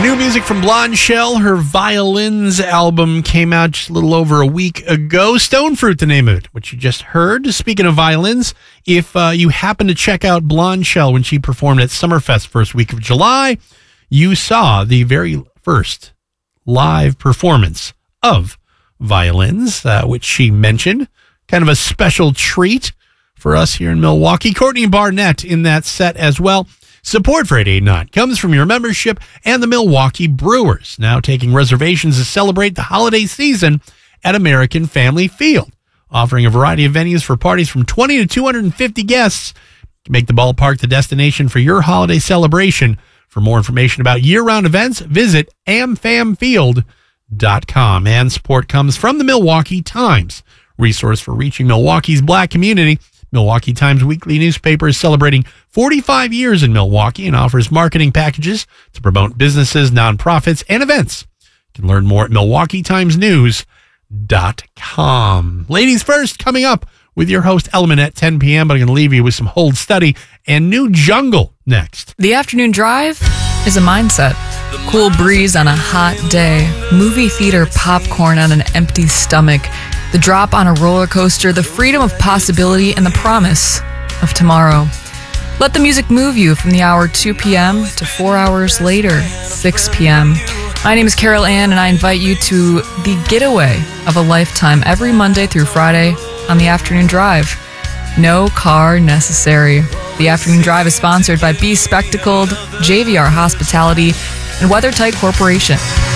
New music from Blonde Shell. Her Violins album came out just a little over a week ago. Stone Fruit, the name of it, which you just heard. Speaking of violins, if you happen to check out Blonde Shell when she performed at Summerfest first week of July, you saw the very first live performance of Violins, which she mentioned. Kind of a special treat for us here in Milwaukee. Courtney Barnett in that set as well. Support for 889 comes from your membership and the Milwaukee Brewers, now taking reservations to celebrate the holiday season at American Family Field, offering a variety of venues for parties from 20 to 250 guests. Make the ballpark the destination for your holiday celebration. For more information about year-round events, visit amfamfield.com. And support comes from the Milwaukee Times, resource for reaching Milwaukee's Black community. Milwaukee Times weekly newspaper is celebrating 45 years in Milwaukee and offers marketing packages to promote businesses, nonprofits, and events. You can learn more at milwaukeetimesnews.com. Ladies first, coming up with your host, Element, at 10 p.m., but I'm going to leave you with some Hold Steady and New Jungle next. The afternoon drive is a mindset. Cool breeze on a hot day, movie theater popcorn on an empty stomach, the drop on a roller coaster, the freedom of possibility, and the promise of tomorrow. Let the music move you from the hour 2 p.m. to 4 hours later, 6 p.m. My name is Carol Ann, and I invite you to the getaway of a lifetime every Monday through Friday on the afternoon drive. No car necessary. The afternoon drive is sponsored by Be Spectacled, JVR Hospitality, and WeatherTight Corporation.